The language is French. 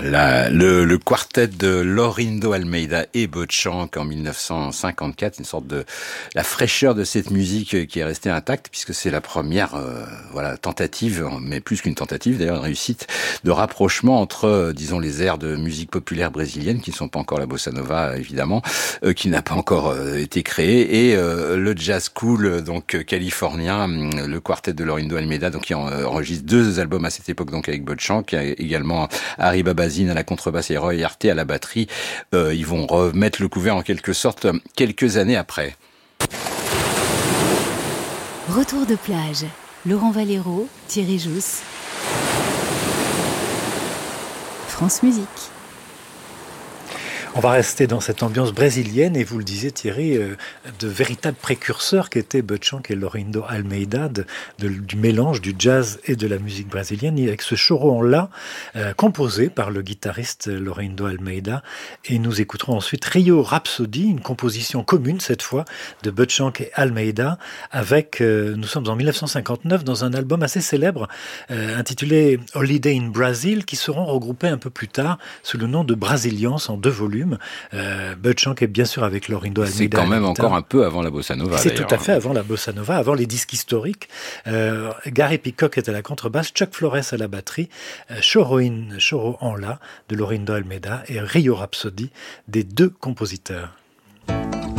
Le quartet de Laurindo Almeida et Bud Shank en 1954, une sorte de la fraîcheur de cette musique qui est restée intacte puisque c'est la première tentative, mais plus qu'une tentative d'ailleurs, une réussite de rapprochement entre disons les airs de musique populaire brésilienne qui ne sont pas encore la bossa nova évidemment, qui n'a pas encore été créée, et le jazz cool donc californien, le quartet de Laurindo Almeida donc qui enregistre 2 albums à cette époque donc avec Bud Shank, également Harry Babazine à la contrebasse et Roy Arte à la batterie. Ils vont remettre le couvert en quelque sorte quelques années après. Retour de plage. Laurent Valero, Thierry Jousse. France Musique. On va rester dans cette ambiance brésilienne et vous le disiez Thierry, de véritables précurseurs qu'étaient Bud Shank et Laurindo Almeida du mélange du jazz et de la musique brésilienne, avec ce choron-là composé par le guitariste Laurindo Almeida. Et nous écouterons ensuite Rio Rhapsody, une composition commune cette fois de Bud Shank et Almeida, avec, nous sommes en 1959 dans un album assez célèbre intitulé Holiday in Brazil, qui seront regroupés un peu plus tard sous le nom de Brasilians en 2 volumes. Bud Shank est bien sûr avec Laurindo Almeida. C'est quand même encore un peu avant la bossa nova. C'est tout à fait avant la bossa nova, avant les disques historiques. Gary Peacock est à la contrebasse, Chuck Flores à la batterie, Choro en La de Laurindo Almeida et Rio Rhapsody des 2 compositeurs.